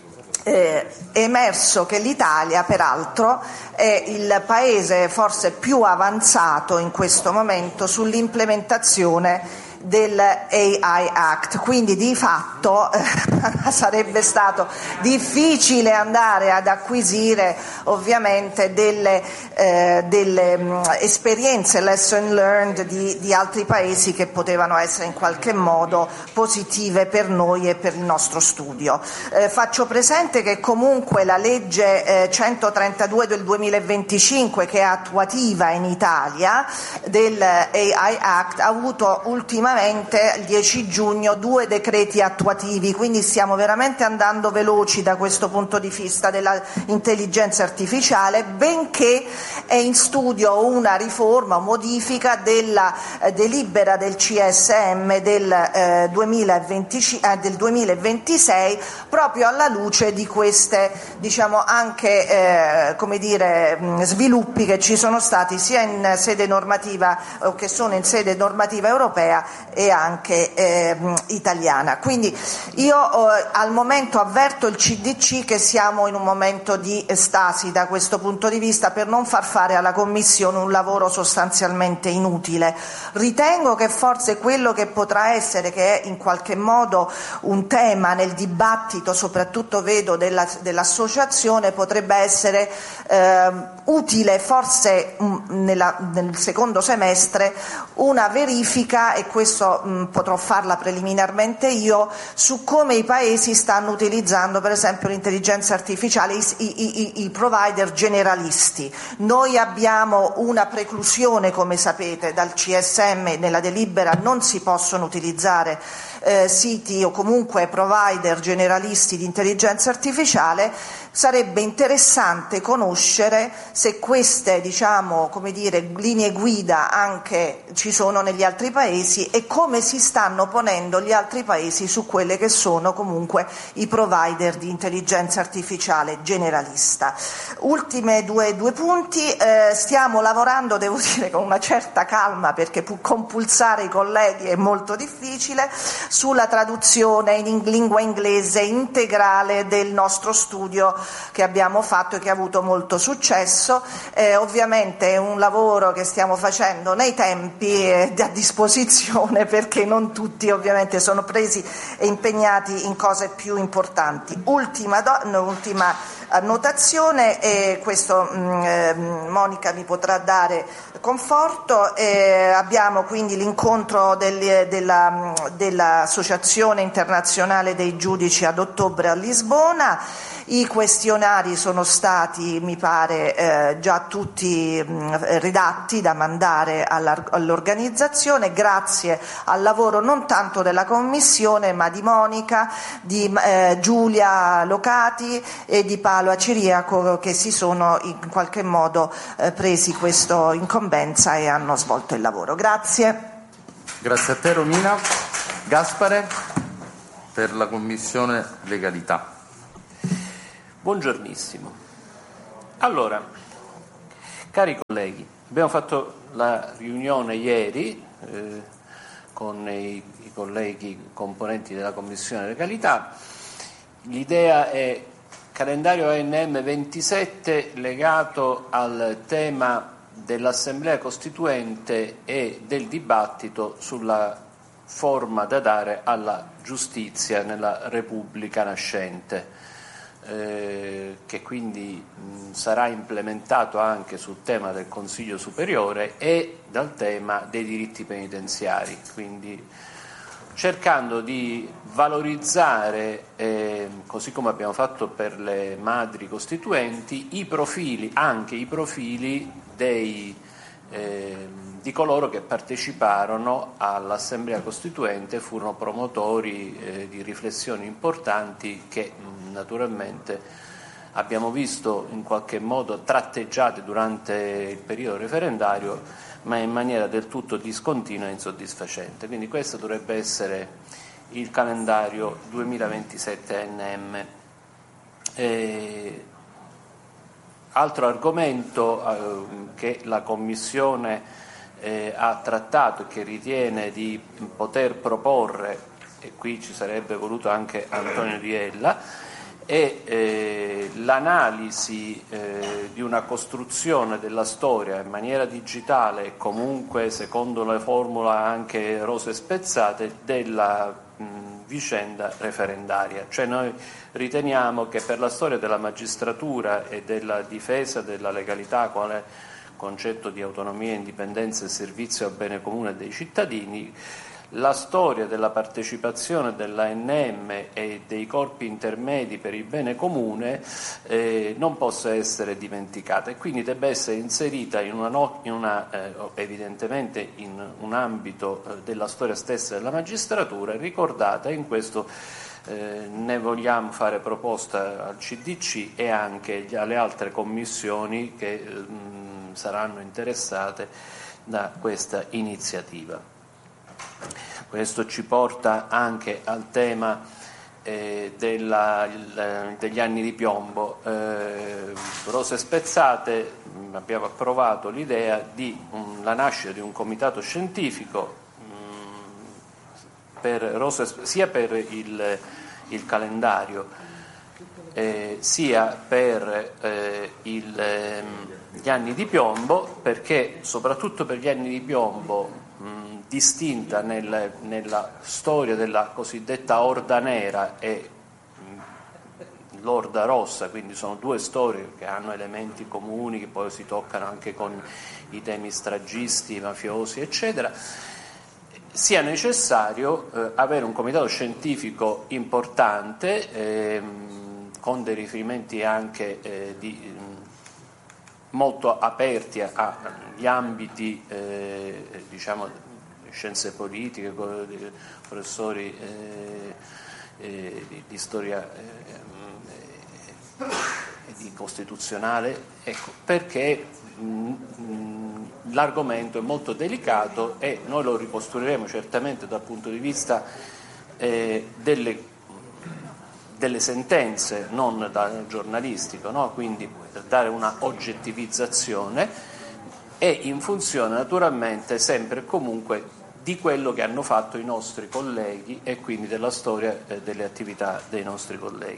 eh, è emerso che l'Italia, peraltro, è il paese forse più avanzato in questo momento sull'implementazione dell'A I Act, quindi di fatto eh, sarebbe stato difficile andare ad acquisire ovviamente delle, eh, delle mh, esperienze, lesson learned di, di altri paesi che potevano essere in qualche modo positive per noi e per il nostro studio. Eh, faccio presente che comunque la legge eh, centotrentadue del duemilaventicinque, che è attuativa in Italia dell'A I Act, ha avuto ultimamente il dieci giugno due decreti attuativi, quindi stiamo veramente andando veloci da questo punto di vista dell'intelligenza artificiale, benché è in studio una riforma o modifica della eh, delibera del C S M del, eh, duemilaventi, eh, del duemilaventisei, proprio alla luce di queste, diciamo, anche eh, come dire, mh, sviluppi che ci sono stati sia in sede normativa o che sono in sede normativa europea e anche eh, italiana. Quindi io eh, al momento avverto il C D C che siamo in un momento di stasi da questo punto di vista, per non far fare alla Commissione un lavoro sostanzialmente inutile. Ritengo che forse quello che potrà essere, che è in qualche modo un tema nel dibattito, soprattutto vedo della, dell'associazione, potrebbe essere eh, utile forse mh, nella, nel secondo semestre una verifica, e questo mh, potrò farla preliminarmente io, su come i paesi stanno utilizzando per esempio l'intelligenza artificiale, i, i, i, i provider generalisti. Noi abbiamo una preclusione, come sapete, dal C S M, nella delibera non si possono utilizzare eh, siti o comunque provider generalisti di intelligenza artificiale. Sarebbe interessante conoscere se queste, diciamo, come dire, linee guida anche ci sono negli altri paesi e come si stanno ponendo gli altri paesi su quelle che sono comunque i provider di intelligenza artificiale generalista. Ultime due, due punti, eh, stiamo lavorando, devo dire, con una certa calma, perché compulsare i colleghi è molto difficile, sulla traduzione in lingua inglese integrale del nostro studio che abbiamo fatto e che ha avuto molto successo. Eh, ovviamente è un lavoro che stiamo facendo nei tempi eh, a disposizione, perché non tutti ovviamente sono presi e impegnati in cose più importanti. Ultima, do, no, ultima annotazione, e questo mh, eh, Monica mi potrà dare conforto. Eh, abbiamo quindi l'incontro del, della, dell'Associazione Internazionale dei Giudici ad ottobre a Lisbona. I questionari sono stati, mi pare, eh, già tutti mh, ridatti da mandare all'organizzazione, grazie al lavoro non tanto della Commissione ma di Monica, di eh, Giulia Locati e di Paolo Aciriaco, che si sono in qualche modo eh, presi questa incombenza e hanno svolto il lavoro. Grazie. Grazie a te Romina. Gaspare per la Commissione Legalità. Buongiornissimo. Allora, cari colleghi, abbiamo fatto la riunione ieri eh, con i, i colleghi componenti della Commissione Legalità. L'idea è calendario A N M ventisette legato al tema dell'Assemblea Costituente e del dibattito sulla forma da dare alla giustizia nella Repubblica nascente. Eh, che quindi mh, sarà implementato anche sul tema del Consiglio Superiore e dal tema dei diritti penitenziari, quindi cercando di valorizzare, eh, così come abbiamo fatto per le madri costituenti, i profili, anche i profili dei, eh, di coloro che parteciparono all'Assemblea Costituente e furono promotori eh, di riflessioni importanti che mh, naturalmente abbiamo visto in qualche modo tratteggiate durante il periodo referendario, ma in maniera del tutto discontinua e insoddisfacente. Quindi questo dovrebbe essere il calendario duemilaventisette A N M. E altro argomento eh, che la Commissione eh, ha trattato e che ritiene di poter proporre, e qui ci sarebbe voluto anche Antonio Diella, è eh, l'analisi eh, di una costruzione della storia in maniera digitale e comunque secondo la formula anche rose spezzate della mh, vicenda referendaria. Cioè noi riteniamo che per la storia della magistratura e della difesa della legalità quale concetto di autonomia, indipendenza e servizio al bene comune dei cittadini, la storia della partecipazione dell'A N M e dei corpi intermedi per il bene comune eh, non possa essere dimenticata e quindi debba essere inserita in una, no, in una eh, evidentemente in un ambito eh, della storia stessa della magistratura e ricordata. In questo eh, ne vogliamo fare proposta al C D C e anche alle altre commissioni che eh, mh, saranno interessate da questa iniziativa. Questo ci porta anche al tema eh, della, il, degli anni di piombo. Eh, rose spezzate, mh, abbiamo approvato l'idea di um, la nascita di un comitato scientifico mh, per rose, sia per il, il calendario eh, sia per eh, il, eh, gli anni di piombo, perché soprattutto per gli anni di piombo distinta nel, nella storia della cosiddetta Orda Nera e mh, l'Orda Rossa, quindi sono due storie che hanno elementi comuni che poi si toccano anche con i temi stragisti, mafiosi eccetera, sia necessario eh, avere un comitato scientifico importante ehm, con dei riferimenti anche eh, di, mh, molto aperti agli ambiti eh, diciamo scienze politiche, professori eh, eh, di, di storia eh, eh, di costituzionale, ecco, perché mh, l'argomento è molto delicato e noi lo ricostruiremo certamente dal punto di vista eh, delle, delle sentenze, non dal giornalistico, no? Quindi per dare una oggettivizzazione e in funzione naturalmente sempre e comunque di quello che hanno fatto i nostri colleghi e quindi della storia eh, delle attività dei nostri colleghi.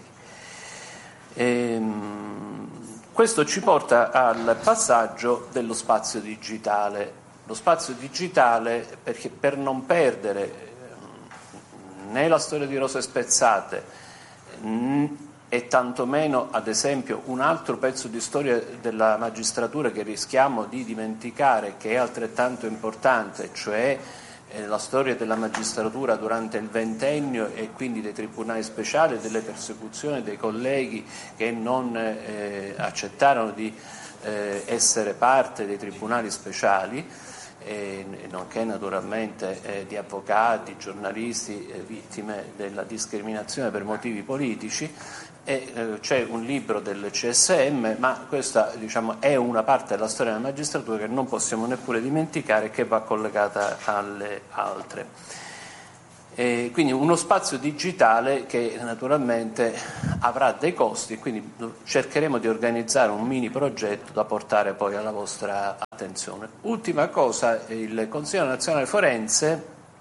Ehm, questo ci porta al passaggio dello spazio digitale. Lo spazio digitale, perché per non perdere eh, né la storia di Rose Spezzate e tantomeno, ad esempio, un altro pezzo di storia della magistratura che rischiamo di dimenticare, che è altrettanto importante, cioè eh, la storia della magistratura durante il ventennio e quindi dei tribunali speciali e delle persecuzioni dei colleghi che non eh, accettarono di eh, essere parte dei tribunali speciali, eh, nonché naturalmente eh, di avvocati, giornalisti eh, vittime della discriminazione per motivi politici. E, eh, c'è un libro del C S M, ma questa, diciamo, è una parte della storia della magistratura che non possiamo neppure dimenticare e che va collegata alle altre. E quindi uno spazio digitale che naturalmente avrà dei costi, e quindi cercheremo di organizzare un mini progetto da portare poi alla vostra attenzione. Ultima cosa, il Consiglio nazionale forense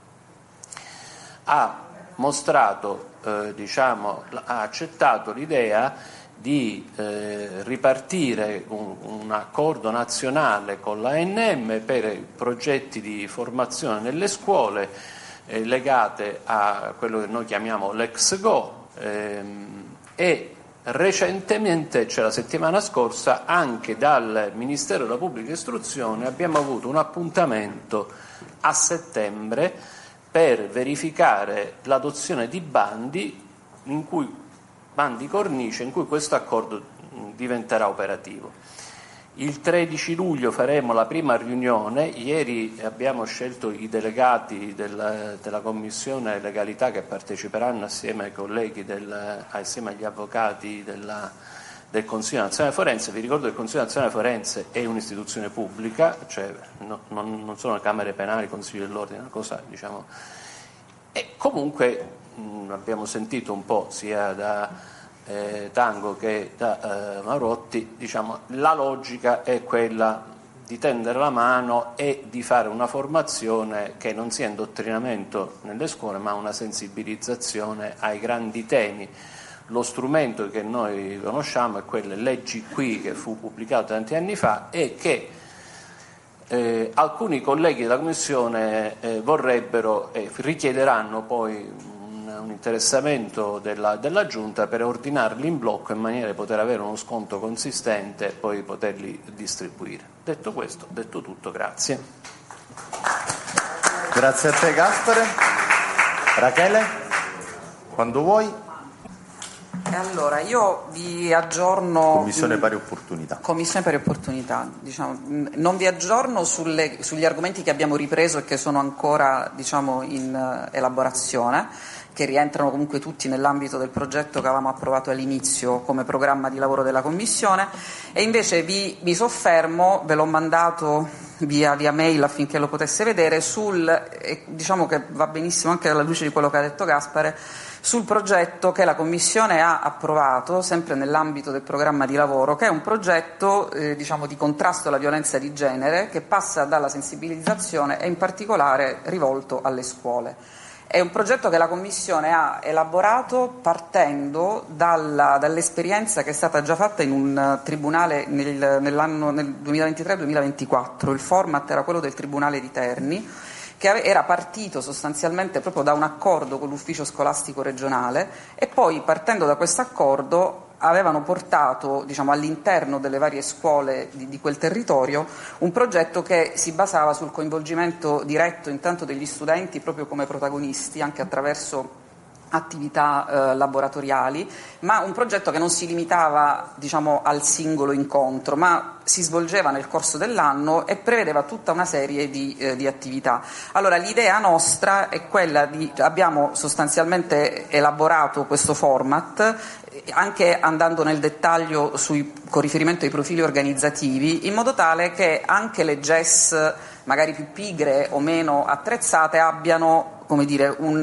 ha mostrato Eh, diciamo, ha accettato l'idea di eh, ripartire un, un accordo nazionale con l'A N M per progetti di formazione nelle scuole eh, legate a quello che noi chiamiamo l'Ex Go ehm, e recentemente, cioè la settimana scorsa, anche dal Ministero della Pubblica Istruzione abbiamo avuto un appuntamento a settembre per verificare l'adozione di bandi, in cui, bandi cornice in cui questo accordo diventerà operativo. Il tredici luglio faremo la prima riunione, ieri abbiamo scelto i delegati della, della Commissione Legalità che parteciperanno assieme ai colleghi, del, assieme agli avvocati della del Consiglio nazionale forense. Vi ricordo che il Consiglio nazionale forense è un'istituzione pubblica, cioè no, non, non sono camere penali, consiglio dell'ordine, una cosa, diciamo. E comunque mh, abbiamo sentito un po' sia da eh, Tango che da eh, Marotti, diciamo, la logica è quella di tendere la mano e di fare una formazione che non sia indottrinamento nelle scuole, ma una sensibilizzazione ai grandi temi. Lo strumento che noi conosciamo è quello Leggi Qui, che fu pubblicato tanti anni fa e che eh, alcuni colleghi della Commissione eh, vorrebbero e richiederanno poi un, un interessamento della, della Giunta per ordinarli in blocco in maniera da poter avere uno sconto consistente e poi poterli distribuire. Detto questo, detto tutto, grazie. Grazie a te Gaspare. Rachele, quando vuoi. Allora, io vi aggiorno... Commissione Pari Opportunità. Commissione Pari Opportunità, diciamo, non vi aggiorno sulle, sugli argomenti che abbiamo ripreso e che sono ancora, diciamo, in uh, elaborazione, che rientrano comunque tutti nell'ambito del progetto che avevamo approvato all'inizio come programma di lavoro della Commissione, e invece vi, vi soffermo, ve l'ho mandato via, via mail affinché lo potesse vedere, sul, e diciamo che va benissimo anche alla luce di quello che ha detto Gaspare, sul progetto che la Commissione ha approvato, sempre nell'ambito del programma di lavoro, che è un progetto eh, diciamo, di contrasto alla violenza di genere, che passa dalla sensibilizzazione e in particolare rivolto alle scuole. È un progetto che la Commissione ha elaborato partendo dalla, dall'esperienza che è stata già fatta in un tribunale nel, nell'anno, nel duemilaventitré duemilaventiquattro. Il format era quello del Tribunale di Terni, che era partito sostanzialmente proprio da un accordo con l'ufficio scolastico regionale, e poi, partendo da questo accordo, avevano portato, diciamo, all'interno delle varie scuole di, di quel territorio un progetto che si basava sul coinvolgimento diretto intanto degli studenti proprio come protagonisti, anche attraverso attività eh, laboratoriali, ma un progetto che non si limitava, diciamo, al singolo incontro, ma si svolgeva nel corso dell'anno e prevedeva tutta una serie di, eh, di attività. Allora, l'idea nostra è quella di, abbiamo sostanzialmente elaborato questo format, anche andando nel dettaglio sui, con riferimento ai profili organizzativi, in modo tale che anche le G E S magari più pigre o meno attrezzate abbiano, come dire, un,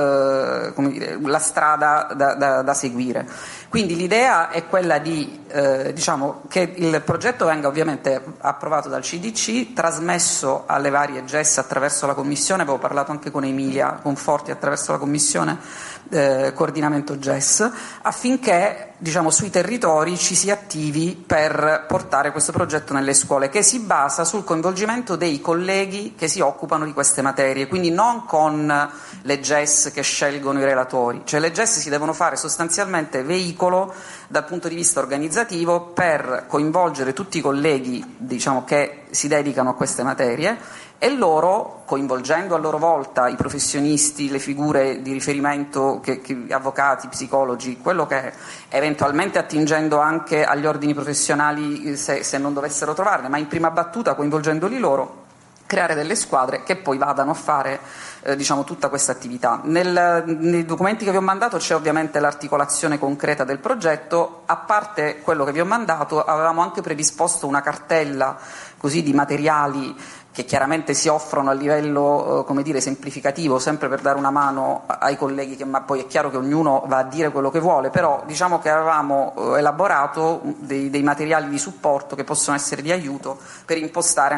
eh, come dire, la strada da, da, da seguire. Quindi l'idea è quella di, eh, diciamo, che il progetto venga ovviamente approvato dal C D C, trasmesso alle varie G E S attraverso la Commissione, avevo parlato anche con Emilia Conforti attraverso la Commissione eh, Coordinamento G E S, affinché diciamo, sui territori ci si attivi per portare questo progetto nelle scuole, che si basa sul coinvolgimento dei colleghi che si occupano di queste materie, quindi non con le G E S che scelgono i relatori, cioè le G E S si devono fare sostanzialmente veicolo dal punto di vista organizzativo per coinvolgere tutti i colleghi, diciamo, che si dedicano a queste materie, e loro, coinvolgendo a loro volta i professionisti, le figure di riferimento, che, che, avvocati, psicologi, quello che è, eventualmente attingendo anche agli ordini professionali se, se non dovessero trovarne, ma in prima battuta coinvolgendoli loro, creare delle squadre che poi vadano a fare eh, diciamo, tutta questa attività. Nel, nei documenti che vi ho mandato c'è ovviamente l'articolazione concreta del progetto. A parte quello che vi ho mandato, avevamo anche predisposto una cartella così di materiali che chiaramente si offrono a livello eh, come dire, semplificativo, sempre per dare una mano ai colleghi, che, ma poi è chiaro che ognuno va a dire quello che vuole, però diciamo che avevamo eh, elaborato dei, dei materiali di supporto che possono essere di aiuto per impostare